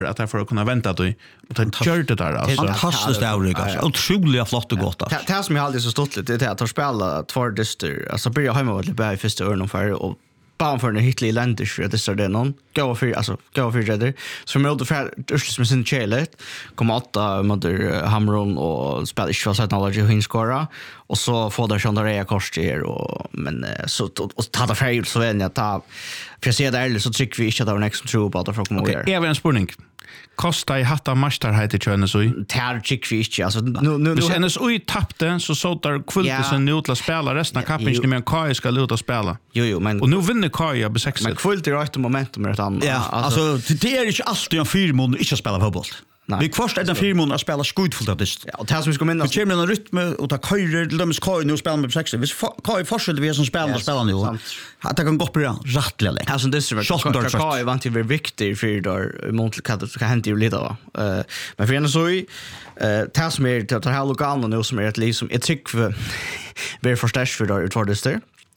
att jag får kunna vänta då och ta kört det där alltså. Fantastiskt avryck. Otroligt flott och gott. Det som jag alltid så stolt lite det är att spela två dyster. Alltså börja hemma lite bä i första öron för och bara för den hitlig länder för det så det någon. Gå för räddar. Så med för just som sin chelet kommer åtta mot Hamron och spelar inte så att alla ju skora och så får där sån där kostar och men så och ta det fel så än jag ta för jag ser där så tycker vi inte att det var next true på att få komma över. Okej, en spurning. Kosta I hatta mästarhet I känns så. Tar tycker vi inte alltså nu känns oj tappte så där kvällte sen nu till spela resten av kappen med en Kai ska luta spela. Jo men och nu vinner Kai på 6. Men kvällte rätt momentum med ett annat. Ja, alltså det är inte alltid en 4 månader inte spela fotboll. Vi först är den 4 månader att spela skutfullt av det. Ja, och det som vi ska minnas. Vi kommer en rytm och ta körer till dem Kai nu spelar med 6. Vi Kai fortsätter vi som spelar nu. Att det kan gå bra rättliga länge. Alltså det är så Kai vant till viktig för där mot kan hända ju lite va. Men för så tas med att ha lokala nu som är ett liksom ett trick för vi förstås för där utför det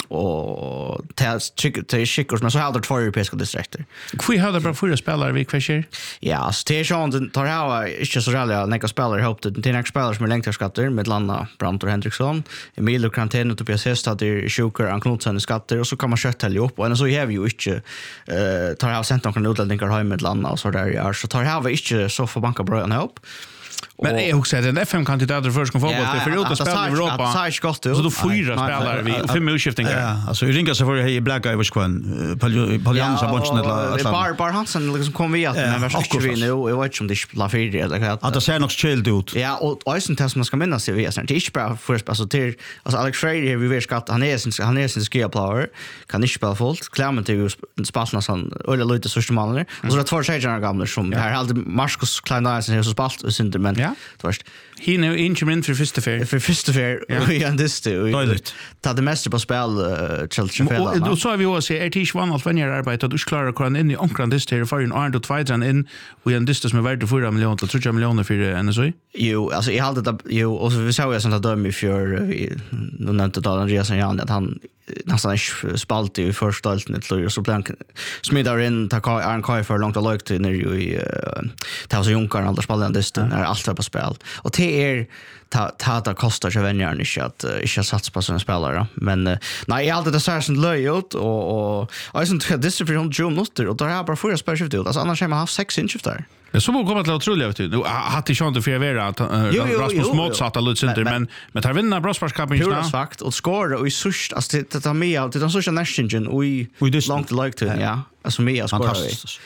och till skickor men så hade två europeiska distrikter. Vi hade bara fyra spelare vi kvar. Ja, station tar ha inte så roliga några spelare hoppade till några spelare som är längtarskatter med Landa Brandt och Henriksson. Emil och Krantén och Tobias Hest hade Sjuker och Knutsen skatter och så kan man kötta ihop och så har vi ju inte tar ha sent några utländska hem med Landa och så där är så tar ha vi inte så för banka bra ihop. Men jag också en FM-kandidat för ska fotboll det för att spela i Europa. Så då fyra spelare vi och 5 utskiftningar. Ja, alltså ringa så för hej Black Ivers kvan Paljan så bunchen eller Bar Hansen liksom kom vi att men vad vi nu jag vet inte om det spelar för det eller att det ser nog chill ut. Ja, och Eisen test man ska minnas det är sånt inte bara för alltså till alltså Alex Freire vi vet att han är sin skill player kan inte spela fullt Clement ju spaltna sån eller lite så småningom och så det två tjejer gamla som här hade Marcus Kleinaisen så spalt och synd men först han är inte min för första fair vi kan det då ta det mesta på spel Chelsea fel och då så vi också är tisch vann allt vänner arbete att klara kan in i omkring det här för en Arnold Twidan in vi en distance med värde 4 miljoner till 3 miljoner för NSO jo alltså I hade det jo och så vi såg ju sånt där med för nu nämnde då Andreas Jan att han nästan spalt I första halvan till så plan smidar in ta Iron Kai för långt och till när ju ta så Junkar alla spelade det när allt var på spel och det ta kostar så vänner inte att satsa på såna spelare men nej allt det så sånt löjt och jag syns att det är för 100 minuter och då har bara förra spelskift ut alltså annars har man haft 6 inch där. Det så var kommit till otroligt vet du. Nu hade jag inte för vara att Rasmus motsatta Lutcenter men tar vinna Brasparskapen just nu. Fakt och skora och I sust alltså det tar med allt det så så nästan och I långt like till ja alltså med skora.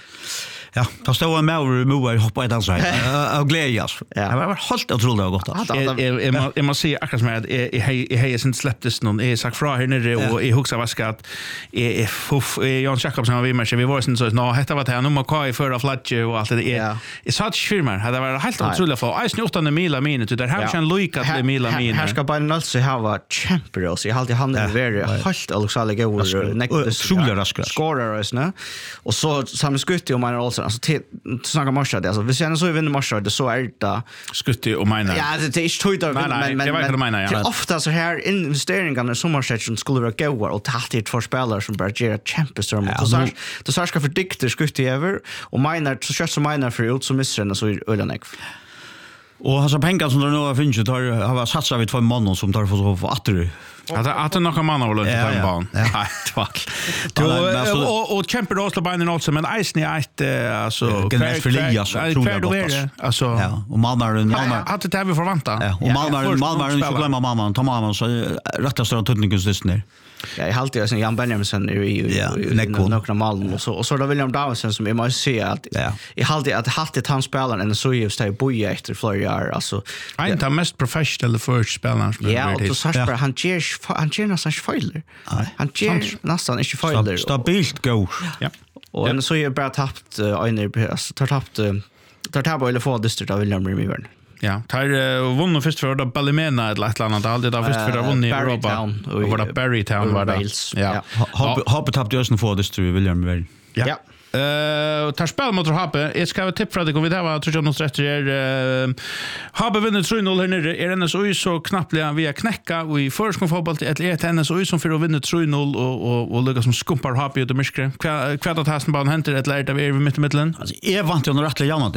Ja, då står en Mover hoppa I dansa. Och glädjas. Ja, det var helt otroligt gott. Jag måste säga akkurat som att jag har sen släpptes någon är sagt fra här nere och I huxa vaska att Jan Jacobsen var vi med vi var sen så nå detta var det nu man kan I förra flatche och allt det är så firman hade varit helt otroligt för I snurtar en mila minut där här kan lojka det mila minut. Här ska bara alltså ha champions I alltid han är very helt otroligt god next otroligt rask scorer isnä och så samma skutt och man alltså till snacka matcher alltså vi ser så vinner matcher det så är det skutti och mina ja det är inte men det var mina ja ofta så här investeringarna som har sett skulle vara goda och tatt det för spelare som bara ger championstorm och så ska fördikta skutti över och mina så kör som mina för ut så missar den så ölanek och hans pengar som nu finns ju har satsat vid 2 månader som tar för att få åter att det några man har lånat på en ban. Nej, tvall. Och kämpar Oslo Bayern också men Eisne är alltså generellt för Elias alltså ja och Malmö hade det vi förväntat. Ja, och Malmö inte glömma mamman ta mamman så rättast då tutningens Jag har alltid sen Jan Benjaminsen I några mål och så då William Dawson som jag måste se att I alltid att haft ett han spelaren en så just det boja efter flera alltså inte mest professional first spelaren ja och så bara han ger nästan fejler han ger nästan inte fejler stabilt go ja och så är bara tappat tar eller få distrikt av William Remivern. Ja, tar vunnit först för att Ballimena eller ett annat alltid där först för att vunnit I Europa. Och var det Barrytown var det. Ja. Har tappat just en få distrikt William Remivern. Ja. tar spel mot Habe. Jag ska ha tipp för att det kommer vi där tror jag något rätt är Habe vinner 3-0 här nere. Är den så knappt via knäcka och i förskon fotboll till ett NSO som för att vinna 3-0 och lyckas som skumpar Habe ut i myskre. Kvad att hasten bara händer ett lärt av er vid mitten. Alltså är vant ju något rätt jämnt